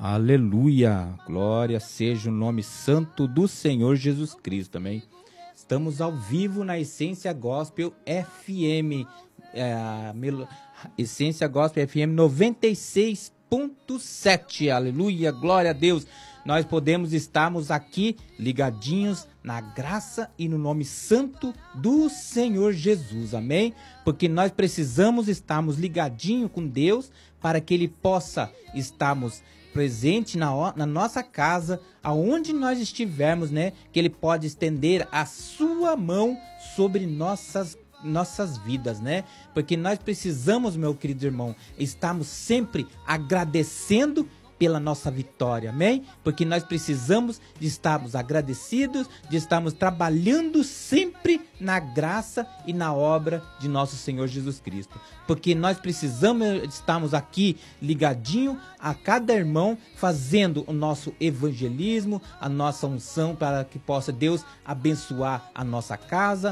Aleluia, glória seja o nome santo do Senhor Jesus Cristo, amém? Estamos ao vivo na Essência Gospel FM, Essência Gospel FM 96.7, aleluia, glória a Deus. Nós podemos estarmos aqui ligadinhos na graça e no nome santo do Senhor Jesus, amém? Porque nós precisamos estarmos ligadinhos com Deus para que Ele possa estarmos presente na nossa casa, aonde nós estivermos, né? Que Ele pode estender a sua mão sobre nossas vidas, né? Porque nós precisamos, meu querido irmão, estarmos sempre agradecendo pela nossa vitória, amém? Porque nós precisamos de estarmos agradecidos, de estarmos trabalhando sempre na graça e na obra de nosso Senhor Jesus Cristo. Porque nós precisamos estarmos aqui ligadinho a cada irmão, fazendo o nosso evangelismo, a nossa unção, para que possa Deus abençoar a nossa casa,